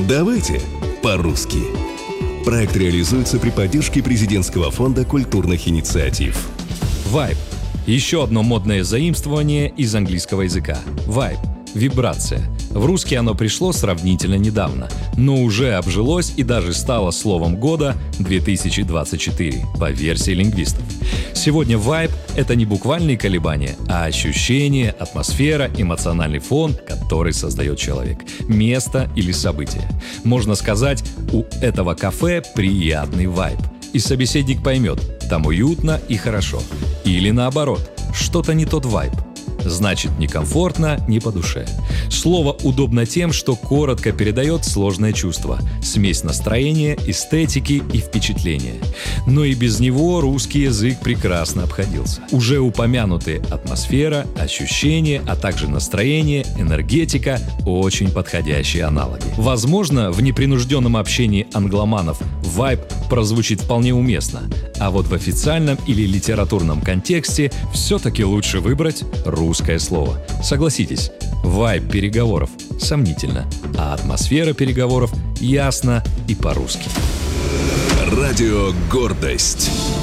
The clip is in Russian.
Давайте по-русски. Проект реализуется при поддержке президентского фонда культурных инициатив. Вайб. Еще одно модное заимствование из английского языка. Вайб. Вибрация. В русский оно пришло сравнительно недавно, но уже обжилось и даже стало словом года 2024 по версии лингвистов. Сегодня вайб — это не буквальные колебания, а ощущение, атмосфера, эмоциональный фон, который создает человек, место или событие. Можно сказать, у этого кафе приятный вайб. И собеседник поймет, там уютно и хорошо. Или наоборот, что-то не тот вайб. Значит, некомфортно, не по душе. Слово удобно тем, что коротко передает сложное чувство, смесь настроения, эстетики и впечатления. Но и без него русский язык прекрасно обходился. Уже упомянутые атмосфера, ощущения, а также настроение, энергетика – очень подходящие аналоги. Возможно, в непринужденном общении англоманов вайб прозвучит вполне уместно, а вот в официальном или литературном контексте все-таки лучше выбрать русское слово. Согласитесь, вайб переговоров сомнительно, а атмосфера переговоров ясно и по-русски. Радио «Гордость».